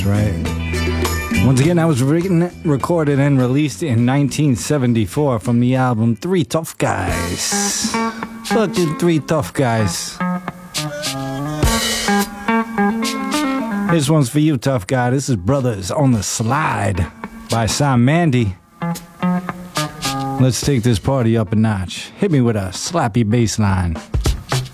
right? Once again, that was written, recorded, and released in 1974 from the album Three Tough Guys. Fucking Three Tough Guys. This one's for you, tough guy. This is Brothers on the Slide by Sam Mandy. Let's take this party up a notch. Hit me with a slappy bass line.